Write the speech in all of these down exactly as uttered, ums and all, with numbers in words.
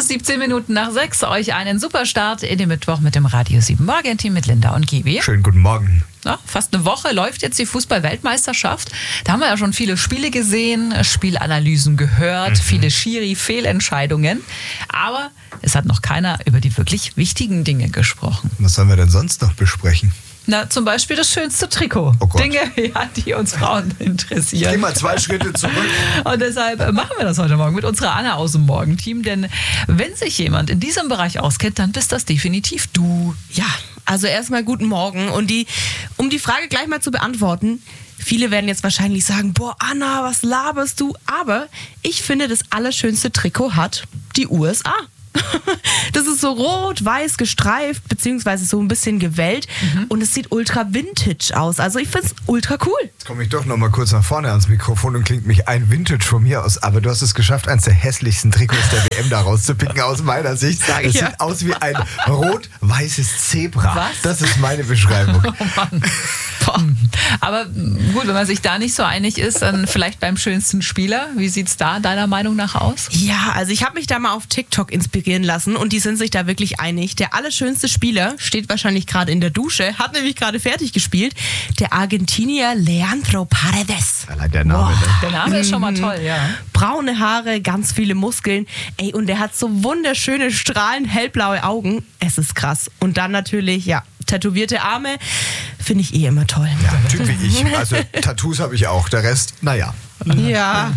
siebzehn Minuten nach sechs. Euch einen super Start in den Mittwoch mit dem Radio sieben Morgenteam mit Linda und Gibi. Schönen guten Morgen. Ja, fast eine Woche läuft jetzt die Fußball-Weltmeisterschaft. Da haben wir ja schon viele Spiele gesehen, Spielanalysen gehört, mhm. viele Schiri-Fehlentscheidungen. Aber es hat noch keiner über die wirklich wichtigen Dinge gesprochen. Was sollen wir denn sonst noch besprechen? Na, zum Beispiel das schönste Trikot. Oh Gott. Dinge, ja, die uns Frauen interessieren. Geh mal zwei Schritte zurück. Und deshalb machen wir das heute Morgen mit unserer Anna aus dem Morgenteam. Denn wenn sich jemand in diesem Bereich auskennt, dann bist das definitiv du. Ja, also erstmal guten Morgen. Und die, um die Frage gleich mal zu beantworten, viele werden jetzt wahrscheinlich sagen, boah Anna, was laberst du? Aber ich finde, das allerschönste Trikot hat die U S A. Das ist so rot-weiß gestreift, beziehungsweise so ein bisschen gewellt. Mhm. Und es sieht ultra vintage aus. Also ich finde es ultra cool. Jetzt komme ich doch noch mal kurz nach vorne ans Mikrofon und klingt mich ein Vintage von mir aus. Aber du hast es geschafft, eins der hässlichsten Trikots der W M da rauszupicken aus meiner Sicht. Sag Es ich, sieht ja. aus wie ein rot-weißes Zebra. Was? Das ist meine Beschreibung. Oh Mann. Boah. Aber gut, wenn man sich da nicht so einig ist, dann vielleicht beim schönsten Spieler. Wie sieht es da deiner Meinung nach aus? Ja, also ich habe mich da mal auf TikTok inspirieren lassen und die sind sich da wirklich einig. Der allerschönste Spieler steht wahrscheinlich gerade in der Dusche, hat nämlich gerade fertig gespielt. Der Argentinier Leandro Paredes. Allein der Name. Ne? Der Name ist schon mal toll, ja. Braune Haare, ganz viele Muskeln. Ey, und der hat so wunderschöne, strahlend hellblaue Augen. Es ist krass. Und dann natürlich, ja, tätowierte Arme. Finde ich eh immer toll. Ja, Typ wie ich. Also Tattoos habe ich auch. Der Rest, naja. Ja.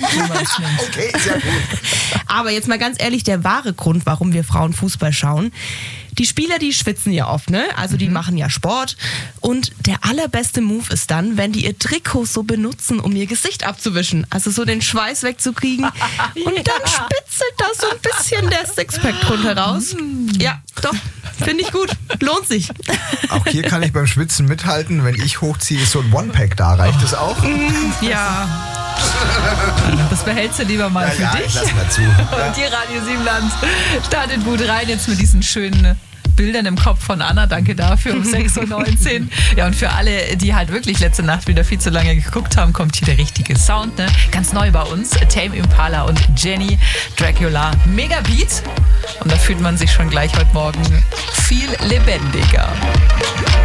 Okay, sehr gut. Aber jetzt mal ganz ehrlich, der wahre Grund, warum wir Frauen Fußball schauen, die Spieler, die schwitzen ja oft, ne? Also die mhm. machen ja Sport. Und der allerbeste Move ist dann, wenn die ihr Trikot so benutzen, um ihr Gesicht abzuwischen. Also so den Schweiß wegzukriegen. Und ja. dann spitzelt da so ein bisschen der Sixpack drunter raus. Ja, doch. Finde ich gut. Lohnt sich. Auch hier kann ich beim Schwitzen mithalten. Wenn ich hochziehe, ist so ein One-Pack da. Reicht das auch? Ja. Das behältst du lieber mal Ja, für ja, dich. ich lass mal zu. Und die Radio sieben Land startet gut rein jetzt mit diesen schönen Bildern im Kopf von Anna. Danke dafür um sechs Uhr neunzehn. Ja, und für alle, die halt wirklich letzte Nacht wieder viel zu lange geguckt haben, kommt hier der richtige Sound. Ne? Ganz neu bei uns. Tame Impala und Jenny Dracula. Mega Beat. Und da fühlt man sich schon gleich heute Morgen viel lebendiger.